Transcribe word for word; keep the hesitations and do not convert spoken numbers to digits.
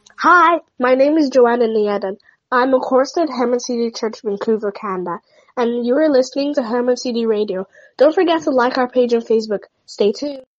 Hi, my name is Joanna Nieden. I'm a chorister at Hermon C D Church, Vancouver, Canada, and you are listening to Hermon C D Radio. Don't forget to like our page on Facebook. Stay tuned.